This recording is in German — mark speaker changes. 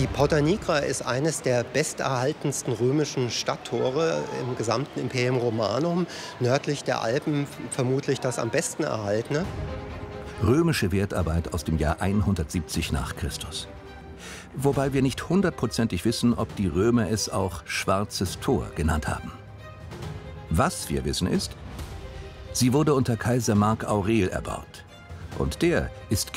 Speaker 1: Die Porta Nigra ist eines der besterhaltensten römischen Stadttore im gesamten Imperium Romanum. Nördlich der Alpen vermutlich das am besten erhaltene.
Speaker 2: Römische Wertarbeit aus dem Jahr 170 nach Christus. Wobei wir nicht hundertprozentig wissen, ob die Römer es auch Schwarzes Tor genannt haben. Was wir wissen ist, sie wurde unter Kaiser Mark Aurel erbaut. Und der ist